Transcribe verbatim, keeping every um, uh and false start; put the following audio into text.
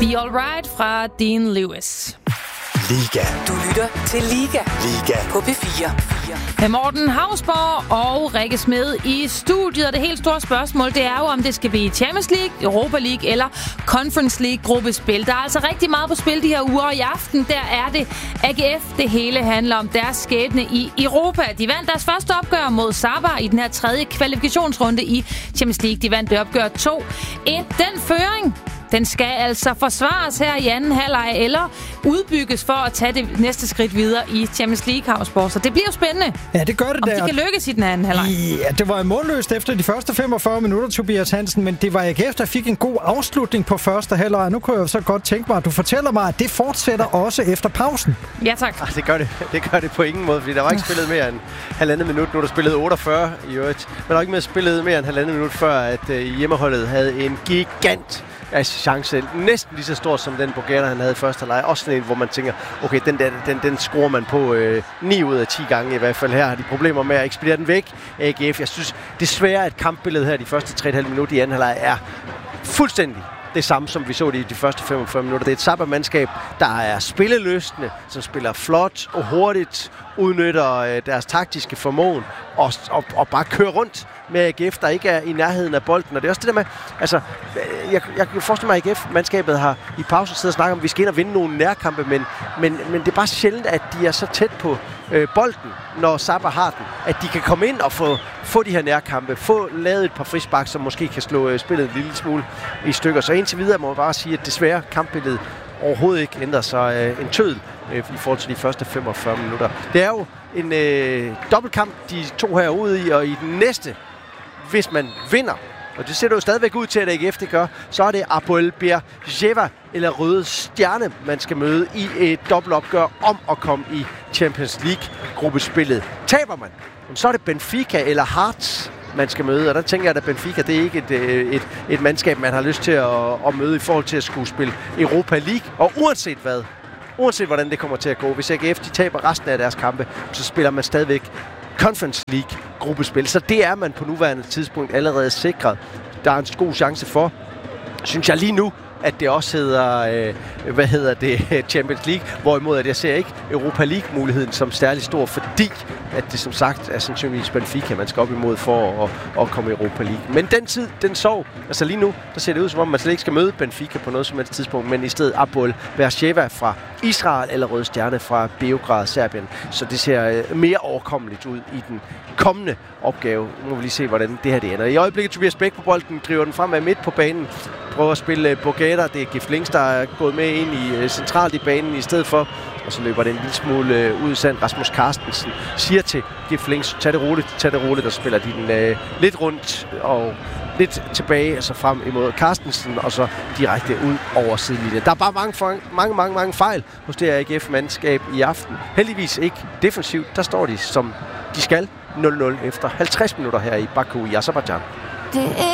The All Right fra Dean Lewis. Liga. Du lytter til Liga. Liga. På P fire. Med Morten Hausborg og Rikke Smed i studiet. Og det helt store spørgsmål, det er jo, om det skal blive Champions League, Europa League eller Conference League gruppespil. Der er altså rigtig meget på spil de her uger, og i aften, der er det A G F, det hele handler om deres skæbne i Europa. De vandt deres første opgør mod Sabah i den her tredje kvalifikationsrunde i Champions League. De vandt det opgør to et. Den føring, den skal altså forsvares her i anden halvleg, eller udbygges for at tage det næste skridt videre i Champions League, Hausborg. Så det bliver jo spændende. Ja, det gør det om der. de kan lykkes i den anden halvleg. Ja, det var målløst efter de første femogfyrre minutter, Tobias Hansen, men det var A G F, der fik en god afslutning på første halvleg. Nu kunne jeg så godt tænke mig, at du fortæller mig, at det fortsætter også efter pausen. Ja, tak. Arh, det gør det. Det gør det på ingen måde, fordi der var ikke spillet mere end halvandet minut. Nu er der spillet otteogfyrre i øvrigt. Men der var ikke mere spillet mere end halvandet minut, før at uh, hjemmeholdet havde en gigant altså chance, næsten lige så stor som den Bourguer, han havde i første halvleg. Også sådan en, hvor man tænker, okay, den, der, den, den skruer man på øh, ni ud af ti gange i hvert fald. Her har de problemer med at ekspedere den væk. A G F, jeg synes desværre, at kampbilledet her de første tre komma fem minutter i anden halvleg er fuldstændig det samme, som vi så det i de første femogfyrre minutter. Det er et Sabah-mandskab, der er spillelystende, som spiller flot og hurtigt, udnytter øh, deres taktiske formåen og, og, og bare kører rundt med A G F, der ikke er i nærheden af bolden. Og det er også det der med, altså, jeg, jeg kan forestille mig, at A G F-mandskabet har i pausen siddet og snakket om, at vi skal ind og vinde nogle nærkampe, men, men, men det er bare sjældent, at de er så tæt på øh, bolden, når Sabah har den, at de kan komme ind og få, få de her nærkampe, få lavet et par frispark, som måske kan slå øh, spillet en lille smule i stykker. Så indtil videre må jeg bare sige, at desværre kampbilledet overhovedet ikke ændrer sig øh, en tødel øh, i forhold til de første femogfyrre minutter. Det er jo en øh, dobbeltkamp, de to her ude i, og i den næste, hvis man vinder, og det ser det jo stadigvæk ud til, at A G F det gør, så er det Apoel Beersheva eller Røde Stjerne, man skal møde i et dobbeltopgør om at komme i Champions League-gruppespillet. Taber man, så er det Benfica eller Hearts, man skal møde, og der tænker jeg, at Benfica, det er ikke et, et, et mandskab, man har lyst til at, at møde i forhold til at skulle spille Europa League, og uanset hvad, uanset hvordan det kommer til at gå, hvis A G F de taber resten af deres kampe, så spiller man stadigvæk Conference League gruppespil. Så det er man på nuværende tidspunkt allerede sikret. Der er en god chance for, synes jeg lige nu, at det også hedder, øh, hvad hedder det, Champions League, hvorimod at jeg ser ikke Europa League-muligheden som særlig stor, fordi at det som sagt er sandsynligvis Benfica, man skal op imod for at, at komme i Europa League. Men den tid, den sov. Altså lige nu, der ser det ud som om, man slet ikke skal møde Benfica på noget som helst tidspunkt, men i stedet Apoel Beersheva fra Israel eller Røde Stjerne fra Beograd, Serbien. Så det ser øh, mere overkommeligt ud i den kommende opgave. Nu må vi lige se, hvordan det her det ender. I øjeblikket Tobias Bæk på bolden, driver den fremad midt på banen, prøver at spille Bourguer. Det er Gif Links, der er gået med ind i uh, centralt i banen i stedet for. Og så løber det en lille smule uh, ud i sand. Rasmus Carstensen siger til Gif Links, tag det roligt, tag det roligt, og spiller de den uh, lidt rundt og lidt tilbage, altså frem imod Carstensen, og så direkte ud over sidelinjen. Der er bare mange, mange, mange, mange fejl hos det her A G F-mandskab i aften. Heldigvis ikke defensivt. Der står de, som de skal, nul nul efter halvtreds minutter her i Baku i Aserbajdsjan.